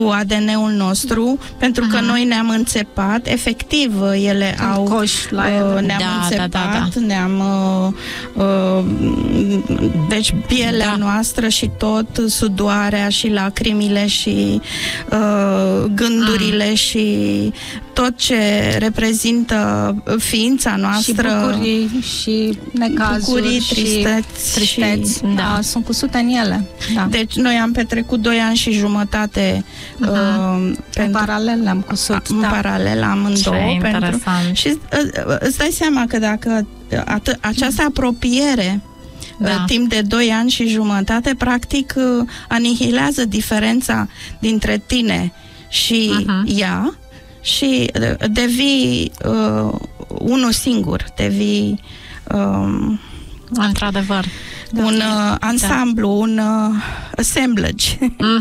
ADN-ul nostru, pentru că noi ne-am înțepat, efectiv, ele au coș la ele. ne-am înțepat, ne-am deci pielea noastră și tot, sudoarea și lacrimile și gândurile și tot ce reprezintă ființa noastră. Și bucurii și necazuri, bucurii, și tristeți. Sunt cusute în ele. Da. Deci noi am petrecut 2 ani și jumătate în paralel le-am cusut. În paralel, amândouă. Și îți dai seama că dacă această apropiere timp de 2 ani și jumătate, practic anihilează diferența dintre tine și ea și devii unul singur, devii într-adevăr un ansamblu, un assemblage.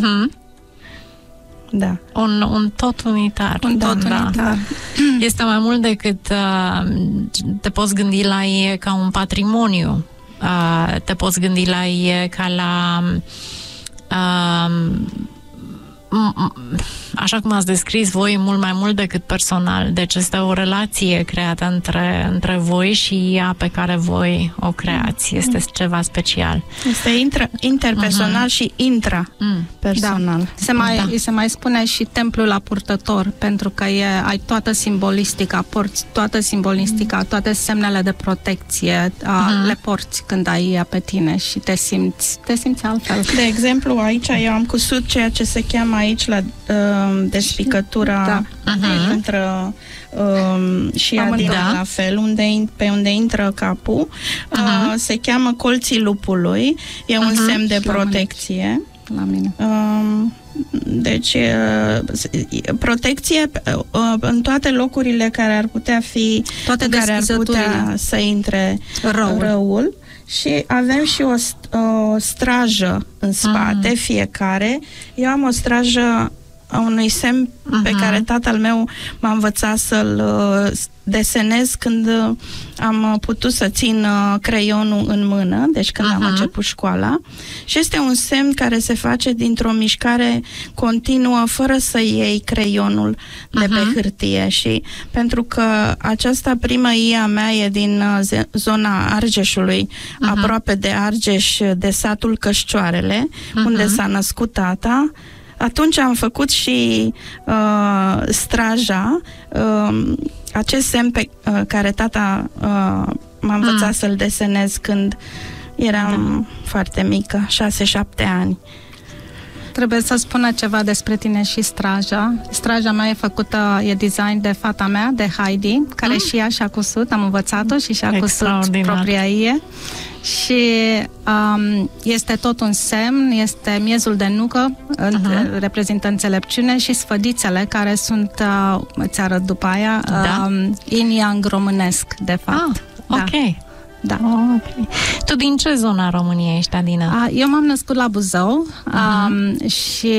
Da. Un tot unitar. Un tot unitar. Este mai mult decât te poți gândi la ei ca un patrimoniu. Te poți gândi la ei ca la așa cum ați descris voi, mult mai mult decât personal. Deci este o relație creată între voi și ea pe care voi o creați. Este ceva special. Este interpersonal și intrapersonal. Se mai spune și templul la purtător, pentru că ai toată simbolistica, porți toată simbolistica, toate semnele de protecție, le porți când ai ea pe tine și te simți altfel. De exemplu, aici eu am cusut ceea ce se cheamă aici la despicătura între și Adina la fel, pe unde intră capul, se cheamă colții lupului, e un semn de protecție. La mine. Deci protecție în toate locurile care ar putea fi, care ar putea să intre răul. Și avem și o strajă în spate, fiecare. Eu am o strajă a unui semn pe care tatăl meu m-a învățat să-l desenez când am putut să țin creionul în mână, deci când am început școala. Și este un semn care se face dintr-o mișcare continuă, fără să iei creionul de pe hârtie. Și pentru că această primă ia mea e din zona Argeșului, aproape de Argeș, de satul Cășcioarele, unde s-a născut tata, atunci am făcut și straja, acest semn pe care tata m-a învățat să-l desenez când eram foarte mică, 6-7 ani. Trebuie să spună ceva despre tine și straja. Straja mea e design de fata mea, de Heidi, care și ea și-a cusut, am învățat-o și și-a cusut propria ei. Și este tot un semn, este miezul de nucă, reprezintă înțelepciune, și sfădițele, care sunt, îți arăt după aia, yin-yang românesc, de fapt. Ok. Da. Okay. Tu din ce zona României ești, Adina? Eu m-am născut la Buzău și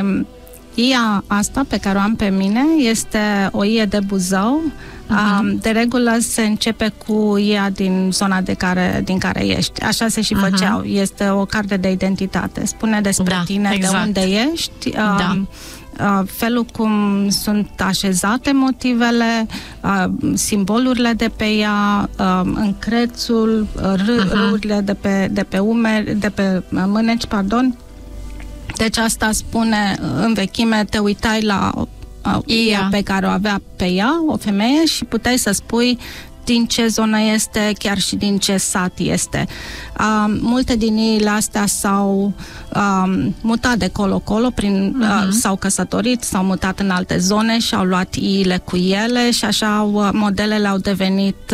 ia asta pe care o am pe mine este o ie de Buzău. De regulă se începe cu ea din zona din care ești. Așa se și făceau. Este o carte de identitate. Spune despre tine, de unde ești, felul cum sunt așezate motivele, simbolurile de pe ea, încrețul, râurile de pe umeri, de pe mâneci, pardon. Deci asta spune, în vechime te uitai la ea pe care o avea pe ea, o femeie, și puteai să spui din ce zonă este, chiar și din ce sat este. Multe din iile astea s-au mutat de colo-colo, s-au căsătorit, s-au mutat în alte zone și au luat iile cu ele și așa modelele au devenit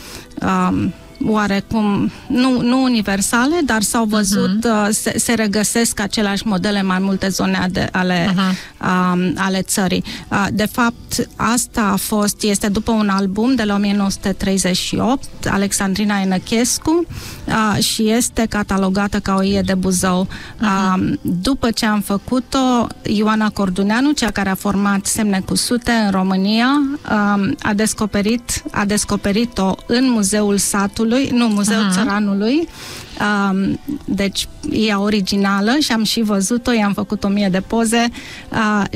oarecum, nu universale, dar s-au văzut, se regăsesc aceleași modele în mai multe zone ale țării. De fapt, asta este după un album de la 1938, Alexandrina Enăchescu, și este catalogată ca o ie de Buzău. După ce am făcut-o, Ioana Corduneanu, cea care a format semne cusute în România, a descoperit-o în Muzeul Satului, Muzeului, Muzeul Țăranului. Deci e originală și am și văzut-o, i-am făcut 1000 de poze